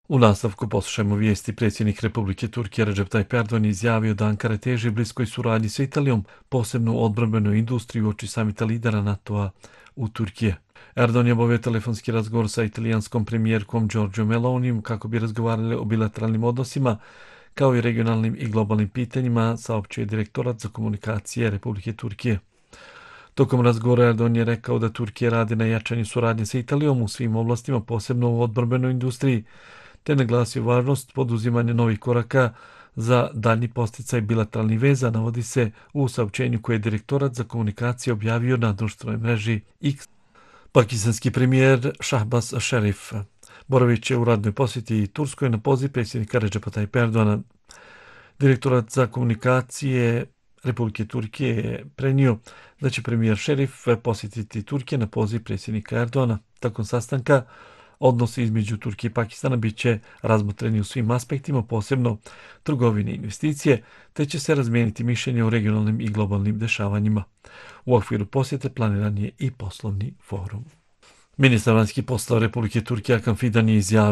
U nastavku poslušajmo vijesti. Predsjednik Republike Turkije Recep Tayyip Erdogan izjavio da Ankara teži bliskoj suradnji sa Italijom, posebno u odbrambenoj industriji uoči samita lidera NATO-a u Turkije. Erdogan je obavio telefonski razgovor sa italijanskom premijerkom Giorgio Melonijem kako bi razgovarali o bilateralnim odnosima, kao i regionalnim i globalnim pitanjima, saopćio je direktorat za komunikacije Republike Turkije. Tokom razgovora Erdogan je rekao da Turkija radi na jačanju suradnje sa Italijom u svim oblastima, posebno u odbrambenoj industriji, te naglasio važnost poduzimanja novih koraka za daljnji posticaj bilateralnih veza, navodi se u saopćenju koje je direktorat za komunikacije objavio na društvenoj mreži X. Pakistanski premijer Shahbaz Sharif boravit će u radnoj posjeti Turskoj na poziv predsjednika Recepa Tayyipa Erdogana. Direktorat za komunikacije Republike Turkije je prenio da će premijer Sharif posjetiti Turkije na poziv predsjednika Erdogana. Takvom sastanka odnosi između Turkije i Pakistana bit će razmotreni u svim aspektima, posebno trgovine i investicije, te će se razmijeniti mišljenje o regionalnim i globalnim dešavanjima. U okviru posjete planiran je i poslovni forum. Ministar vanjskih poslova Republike Turkije Hakan Fidan je izjavio